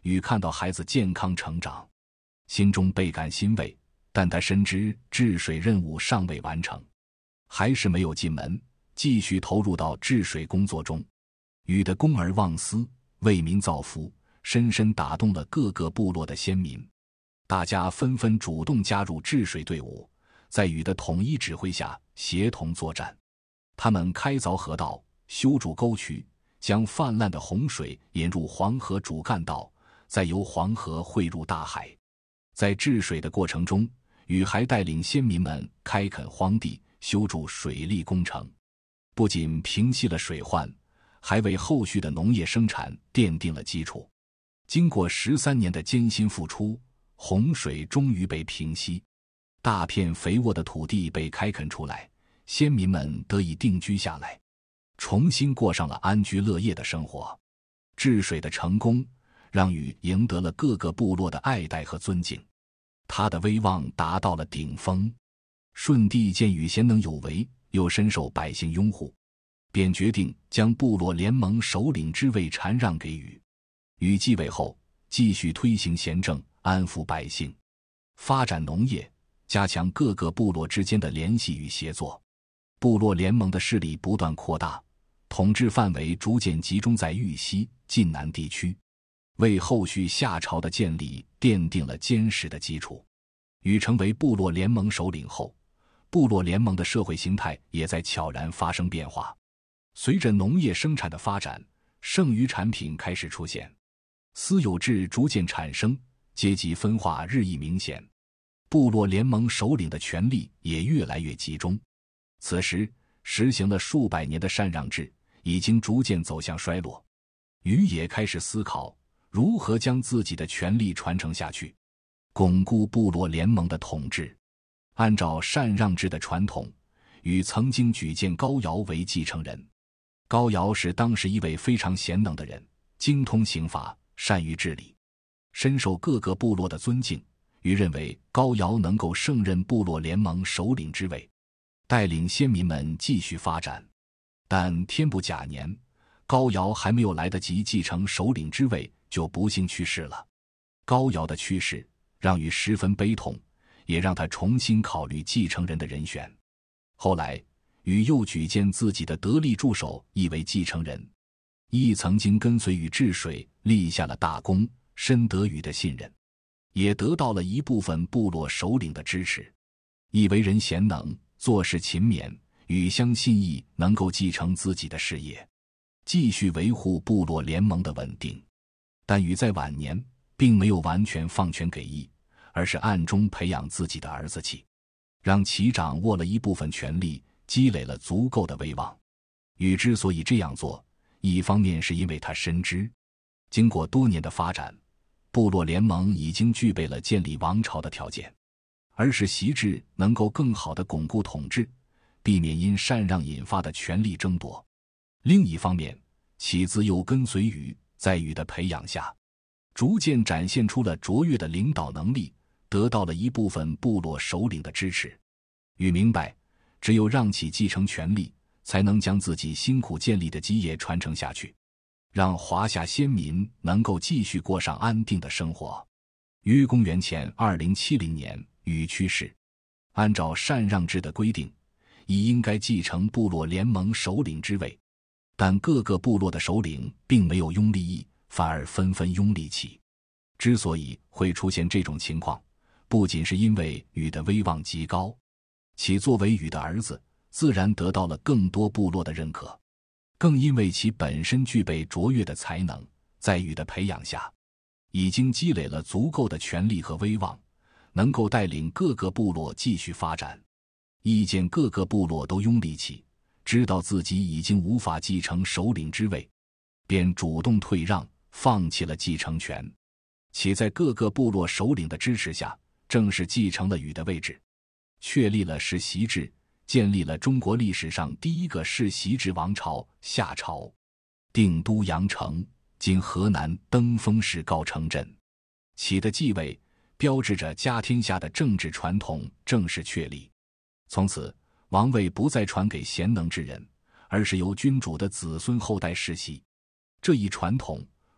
禹看到孩子健康成长，心中倍感欣慰，但他深知治水任务尚未完成，还是没有进门，继续投入到治水工作中。禹的公而忘私，为民造福，深深打动了各个部落的先民，大家纷纷主动加入治水队伍，在禹的统一指挥下协同作战。他们开凿河道，修筑沟渠，将泛滥的洪水引入黄河主干道，再由黄河汇入大海。在治水的过程中，禹还带领先民们开垦荒地，修筑水利工程，不仅平息了水患，还为后续的农业生产奠定了基础。经过13年的艰辛付出，洪水终于被平息，大片肥沃的土地被开垦出来，先民们得以定居下来，重新过上了安居乐业的生活。治水的成功让禹赢得了各个部落的爱戴和尊敬，他的威望达到了顶峰。舜帝见禹贤能有为，又深受百姓拥护，便决定将部落联盟首领之位禅让给禹。禹继位后，继续推行贤政，安抚百姓，发展农业，加强各个部落之间的联系与协作。部落联盟的势力不断扩大，统治范围逐渐集中在豫西、晋南地区，为后续夏朝的建立奠定了坚实的基础。禹成为部落联盟首领后，部落联盟的社会形态也在悄然发生变化。随着农业生产的发展，剩余产品开始出现，私有制逐渐产生，阶级分化日益明显，部落联盟首领的权力也越来越集中。此时实行了数百年的禅让制已经逐渐走向衰落，禹也开始思考如何将自己的权力传承下去，巩固部落联盟的统治。按照禅让制的传统，禹曾经举荐高尧为继承人。高尧是当时一位非常贤能的人，精通刑法，善于治理，深受各个部落的尊敬。禹认为高尧能够胜任部落联盟首领之位，带领先民们继续发展。但天不假年，高尧还没有来得及继承首领之位，就不幸去世了。高尧的去世让禹十分悲痛，也让他重新考虑继承人的人选。后来禹又举荐自己的得力助手亦为继承人，亦曾经跟随禹治水，立下了大功，深得禹的信任，也得到了一部分部落首领的支持。亦为人贤能，做事勤勉，禹相信亦能够继承自己的事业，继续维护部落联盟的稳定。但禹在晚年并没有完全放权给羿，而是暗中培养自己的儿子契，让其掌握了一部分权力，积累了足够的威望。禹之所以这样做，一方面是因为他深知，经过多年的发展，部落联盟已经具备了建立王朝的条件，而是习制能够更好地巩固统治，避免因禅让引发的权力争夺。另一方面，启子又跟随禹，在禹的培养下，逐渐展现出了卓越的领导能力，得到了一部分部落首领的支持。禹明白，只有让启继承权力，才能将自己辛苦建立的基业传承下去，让华夏先民能够继续过上安定的生活。于公元前2070年，禹去世。按照禅让制的规定，羿应该继承部落联盟首领之位，但各个部落的首领并没有拥立羿，反而纷纷拥立启。之所以会出现这种情况，不仅是因为禹的威望极高，启作为禹的儿子，自然得到了更多部落的认可，更因为其本身具备卓越的才能，在禹的培养下，已经积累了足够的权力和威望，能够带领各个部落继续发展。羿见各个部落都拥立启，知道自己已经无法继承首领之位，便主动退让，放弃了继承权。启在各个部落首领的支持下，正式继承了禹的位置，确立了世袭制，建立了中国历史上第一个世袭制王朝夏朝。定都阳城，今河南登封市高城镇。启的继位标志着家天下的政治传统正式确立。从此，王位不再传给贤能之人，而是由君主的子孙后代世袭。这一传统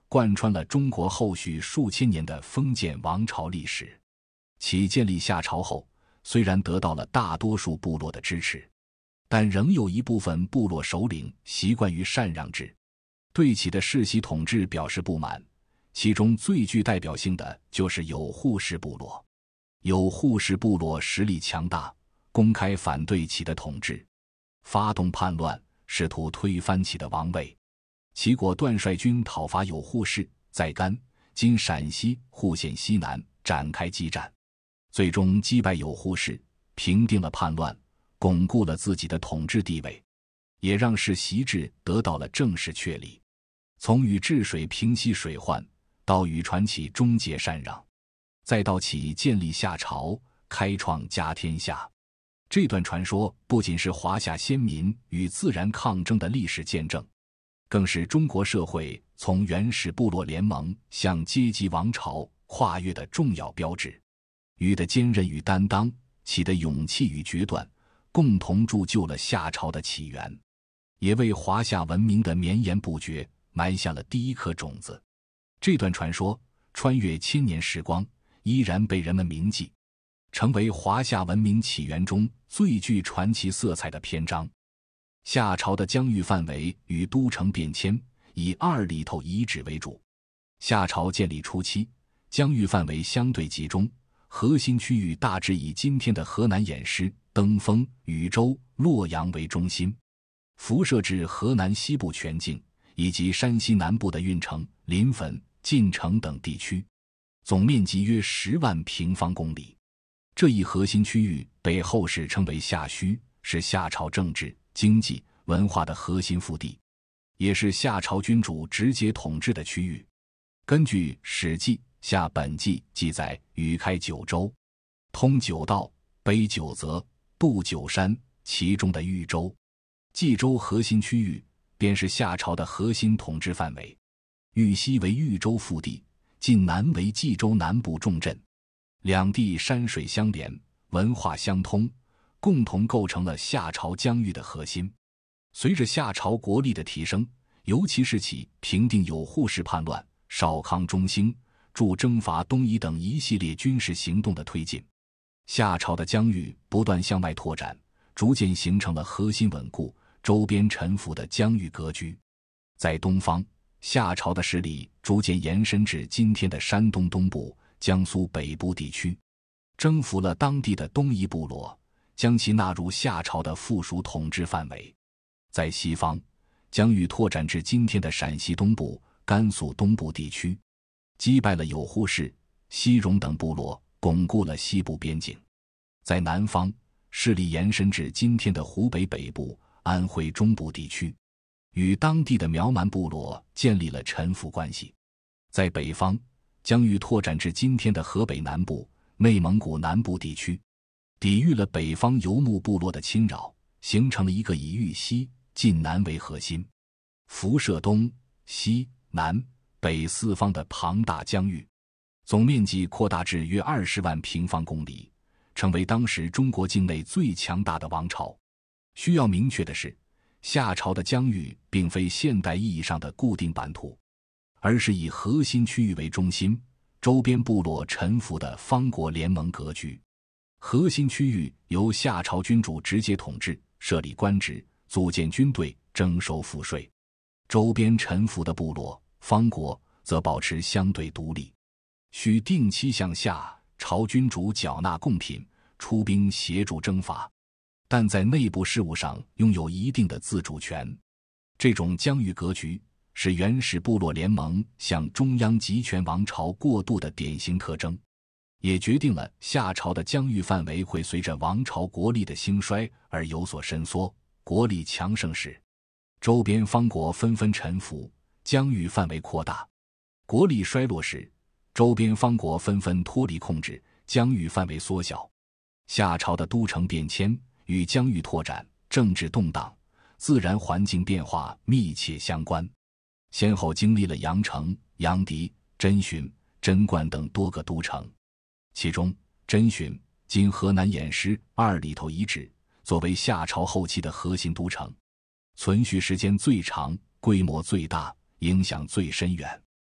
贯穿了中国后续数千年的封建王朝历史。其建立夏朝后，虽然得到了大多数部落的支持，但仍有一部分部落首领习惯于禅让制，对其的世袭统治表示不满。其中最具代表性的就是有户氏部落。有户氏部落实力强大，公开反对其的统治，发动叛乱，试图推翻其的王位。齐果断率军讨伐有户氏，在甘（今陕西户县西南）展开激战，最终击败有户氏，平定了叛乱，巩固了自己的统治地位，也让世袭制得到了正式确立。从禹治水平息水患，到禹传启终结禅让，再到其建立夏朝，开创家天下，这段传说不仅是华夏先民与自然抗争的历史见证，更是中国社会从原始部落联盟向阶级王朝跨越的重要标志。禹的坚韧与担当，其的勇气与决断，共同铸就了夏朝的起源，也为华夏文明的绵延不绝埋下了第一颗种子。这段传说穿越千年时光，依然被人们铭记，成为华夏文明起源中最具传奇色彩的篇章。夏朝的疆域范围与都城变迁，以2里头遗址为主。夏朝建立初期，疆域范围相对集中，核心区域大致以今天的河南偃师、登封、禹州、洛阳为中心，辐射至河南西部全境，以及山西南部的运城、临汾、晋城等地区，总面积约10万平方公里。这一核心区域被后世称为夏墟，是夏朝政治、经济、文化的核心腹地，也是夏朝君主直接统治的区域。根据《史记·夏本纪》记载，禹开九州，通九道，北九泽，渡九山，其中的豫州、冀州核心区域便是夏朝的核心统治范围。豫西为豫州腹地，晋南为冀州南部重镇，两地山水相连，文化相通，共同构成了夏朝疆域的核心。随着夏朝国力的提升，尤其是其平定有户氏叛乱、少康中兴、助征伐东夷等一系列军事行动的推进，夏朝的疆域不断向外拓展，逐渐形成了核心稳固、周边臣服的疆域格局。在东方，夏朝的势力逐渐延伸至今天的山东东部、江苏北部地区，征服了当地的东夷部落，将其纳入夏朝的附属统治范围。在西方，疆域拓展至今天的陕西东部、甘肃东部地区，击败了有户氏、西戎等部落，巩固了西部边境。在南方，势力延伸至今天的湖北北部、安徽中部地区，与当地的苗蛮部落建立了臣服关系。在北方，疆域拓展至今天的河北南部、内蒙古南部地区，抵御了北方游牧部落的侵扰，形成了一个以豫西、晋南为核心，辐射东、西、南、北四方的庞大疆域，总面积扩大至约20万平方公里，成为当时中国境内最强大的王朝。需要明确的是，夏朝的疆域并非现代意义上的固定版图，而是以核心区域为中心，周边部落臣服的方国联盟格局。核心区域由夏朝君主直接统治，设立官职，组建军队，征收赋税。周边臣服的部落方国则保持相对独立，需定期向夏朝君主缴纳贡品，出兵协助征伐，但在内部事务上拥有一定的自主权。这种疆域格局是原始部落联盟向中央集权王朝过渡的典型特征，也决定了夏朝的疆域范围会随着王朝国力的兴衰而有所伸缩。国力强盛时，周边方国纷纷臣服，疆域范围扩大；国力衰落时，周边方国纷纷脱离控制，疆域范围缩小。夏朝的都城变迁与疆域拓展、政治动荡、自然环境变化密切相关，先后经历了阳城、阳翟、真寻、贞观等多个都城。其中，真寻今河南偃师2里头遗址作为夏朝后期的核心都城，存续时间最长，规模最大，影响最深远。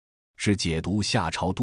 是解读夏朝